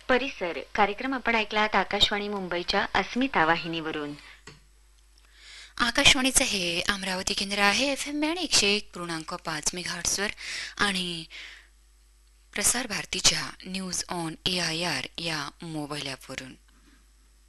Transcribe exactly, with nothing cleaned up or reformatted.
परिसर कार्यक्रम आपण ऐकलात आकाशवाणी मुंबईच्या अस्मिता वाहिनीवरून. आकाशवाणीचं हे अमरावती केंद्र आहे. एफ एम बँड एकशे एक पूर्णांक पाच मेगाहर्ट्सवर आणि प्रसार भारतीच्या news on A I R या मोबाईल ॲपवरून.